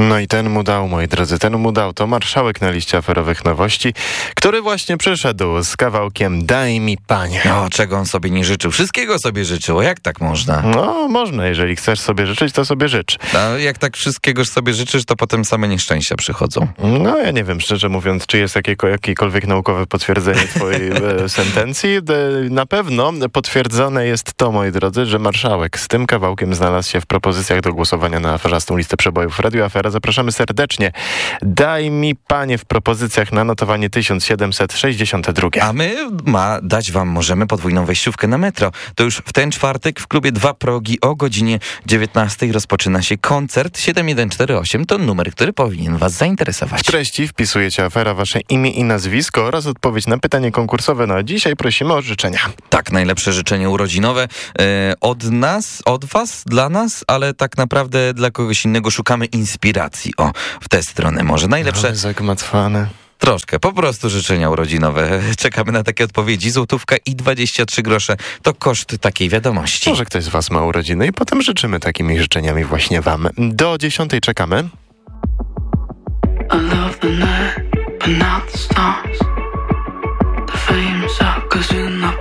No i ten mu dał, moi drodzy, ten mu dał. To marszałek na liście aferowych nowości, który właśnie przyszedł z kawałkiem Daj mi panie. No, czego on sobie nie życzył? Wszystkiego sobie życzył. Jak tak można? No, można. Jeżeli chcesz sobie życzyć, to sobie życz. A jak tak wszystkiego sobie życzysz, to potem same nieszczęścia przychodzą. No, ja nie wiem, szczerze mówiąc, czy jest jakiekolwiek naukowe potwierdzenie twojej sentencji. Na pewno potwierdzone jest to, moi drodzy, że marszałek z tym kawałkiem znalazł się w propozycjach do głosowania na aferzastą listę przebojów Radio Afera. Zapraszamy serdecznie. Daj mi panie w propozycjach na notowanie 1762. A my dać wam możemy podwójną wejściówkę na metro. To już w ten czwartek w klubie 2 Progi o godzinie 19 rozpoczyna się koncert. 7148 to numer, który powinien was zainteresować. W treści wpisujecie afera, wasze imię i nazwisko oraz odpowiedź na pytanie konkursowe. No a dzisiaj prosimy o życzenia. Tak, najlepsze życzenie urodzinowe od nas, od was, dla nas, ale tak naprawdę dla kogoś innego szukamy inspiracji. O, w tę stronę może. Najlepsze... Zagmatwane. Troszkę, po prostu życzenia urodzinowe. Czekamy na takie odpowiedzi. Złotówka i 23 grosze to koszt takiej wiadomości. Może ktoś z was ma urodziny i potem życzymy takimi życzeniami właśnie wam. Do 10 czekamy. I love the night, but not the stars. The flames up, 'cause in the